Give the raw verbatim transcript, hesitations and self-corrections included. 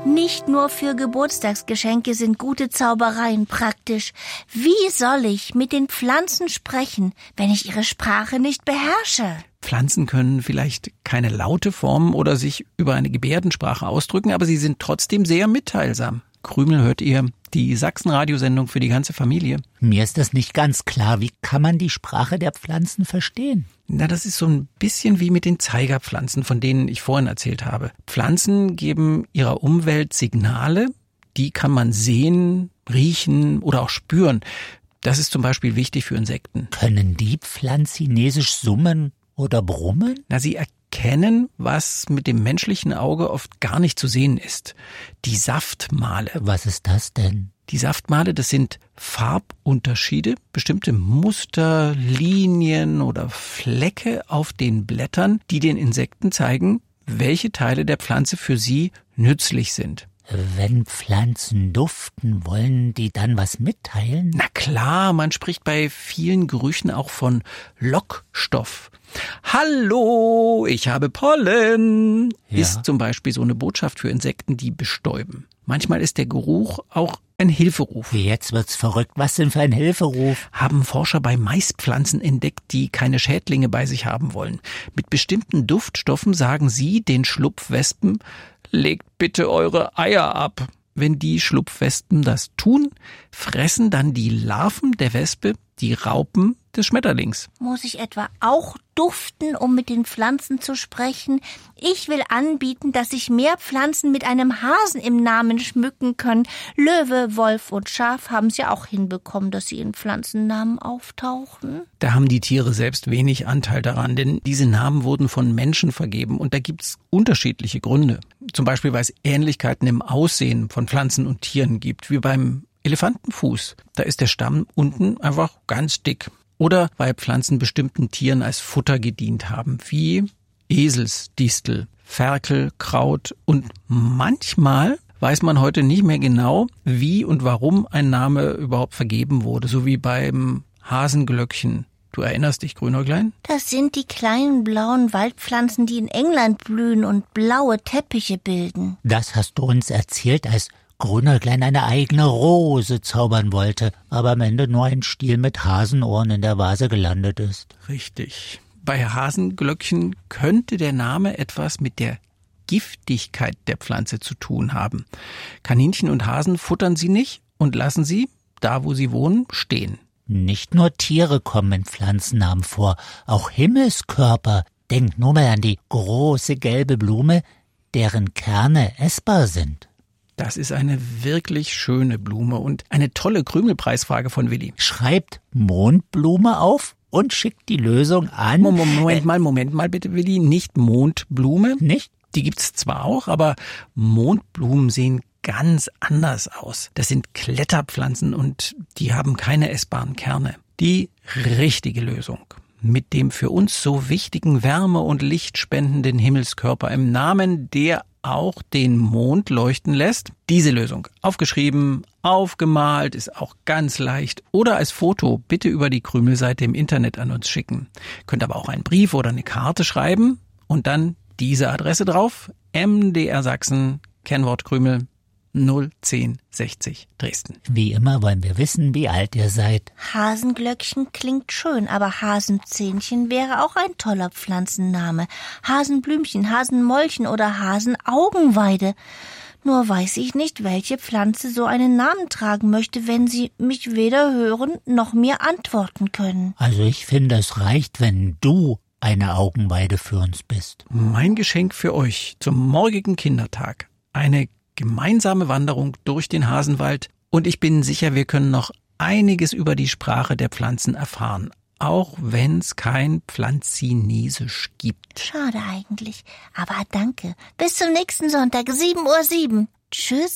Nicht nur für Geburtstagsgeschenke sind gute Zaubereien praktisch. Wie soll ich mit den Pflanzen sprechen, wenn ich ihre Sprache nicht beherrsche? Pflanzen können vielleicht keine Laute formen oder sich über eine Gebärdensprache ausdrücken, aber sie sind trotzdem sehr mitteilsam. Krümel, hört ihr die Sachsen-Radiosendung für die ganze Familie? Mir ist das nicht ganz klar. Wie kann man die Sprache der Pflanzen verstehen? Na, das ist so ein bisschen wie mit den Zeigerpflanzen, von denen ich vorhin erzählt habe. Pflanzen geben ihrer Umwelt Signale, die kann man sehen, riechen oder auch spüren. Das ist zum Beispiel wichtig für Insekten. Können die pflanzinesisch summen oder brummen? Na, sie erkennen, was mit dem menschlichen Auge oft gar nicht zu sehen ist. Die Saftmale. Was ist das denn? Die Saftmale, das sind Farbunterschiede, bestimmte Muster, Linien oder Flecke auf den Blättern, die den Insekten zeigen, welche Teile der Pflanze für sie nützlich sind. Wenn Pflanzen duften, wollen die dann was mitteilen? Na klar, man spricht bei vielen Gerüchen auch von Lockstoff. Hallo, ich habe Pollen, ja. Ist zum Beispiel so eine Botschaft für Insekten, die bestäuben. Manchmal ist der Geruch auch ein Hilferuf. Jetzt wird's verrückt. Was denn für ein Hilferuf? Haben Forscher bei Maispflanzen entdeckt, die keine Schädlinge bei sich haben wollen. Mit bestimmten Duftstoffen sagen sie den Schlupfwespen, legt bitte eure Eier ab. Wenn die Schlupfwespen das tun, fressen dann die Larven der Wespe die Raupen des Schmetterlings. Muss ich etwa auch duften, um mit den Pflanzen zu sprechen? Ich will anbieten, dass sich mehr Pflanzen mit einem Hasen im Namen schmücken können. Löwe, Wolf und Schaf haben es ja auch hinbekommen, dass sie in Pflanzennamen auftauchen. Da haben die Tiere selbst wenig Anteil daran, denn diese Namen wurden von Menschen vergeben und da gibt's unterschiedliche Gründe. Zum Beispiel, weil es Ähnlichkeiten im Aussehen von Pflanzen und Tieren gibt, wie beim Elefantenfuß. Da ist der Stamm unten einfach ganz dick. Oder weil Pflanzen bestimmten Tieren als Futter gedient haben, wie Eselsdistel, Ferkel, Kraut. Und manchmal weiß man heute nicht mehr genau, wie und warum ein Name überhaupt vergeben wurde, so wie beim Hasenglöckchen. Du erinnerst dich, Grünäuglein? Das sind die kleinen blauen Waldpflanzen, die in England blühen und blaue Teppiche bilden. Das hast du uns erzählt, als Grünäuglein eine eigene Rose zaubern wollte, aber am Ende nur ein Stiel mit Hasenohren in der Vase gelandet ist. Richtig. Bei Hasenglöckchen könnte der Name etwas mit der Giftigkeit der Pflanze zu tun haben. Kaninchen und Hasen futtern sie nicht und lassen sie, da wo sie wohnen, stehen. Nicht nur Tiere kommen in Pflanzennamen vor, auch Himmelskörper. Denk nur mal an die große gelbe Blume, deren Kerne essbar sind. Das ist eine wirklich schöne Blume und eine tolle Krümelpreisfrage von Willi. Schreibt Mondblume auf und schickt die Lösung an. Moment mal, Moment mal bitte, Willi. Nicht Mondblume. Nicht? Die gibt's zwar auch, aber Mondblumen sehen ganz anders aus. Das sind Kletterpflanzen und die haben keine essbaren Kerne. Die richtige Lösung mit dem für uns so wichtigen Wärme- und lichtspendenden Himmelskörper im Namen, der auch den Mond leuchten lässt. Diese Lösung aufgeschrieben, aufgemalt, ist auch ganz leicht. Oder als Foto bitte über die Krümelseite im Internet an uns schicken. Könnt aber auch einen Brief oder eine Karte schreiben und dann diese Adresse drauf. M D R Sachsen, Kennwort Krümel, null zehn sechzig Dresden. Wie immer wollen wir wissen, wie alt ihr seid. Hasenglöckchen klingt schön, aber Hasenzähnchen wäre auch ein toller Pflanzenname. Hasenblümchen, Hasenmollchen oder Hasenaugenweide. Nur weiß ich nicht, welche Pflanze so einen Namen tragen möchte, wenn sie mich weder hören noch mir antworten können. Also ich finde, es reicht, wenn du eine Augenweide für uns bist. Mein Geschenk für euch zum morgigen Kindertag. Eine gemeinsame Wanderung durch den Hasenwald und ich bin sicher, wir können noch einiges über die Sprache der Pflanzen erfahren, auch wenn es kein Pflanzinesisch gibt. Schade eigentlich, aber danke. Bis zum nächsten Sonntag, sieben Uhr sieben. Tschüss.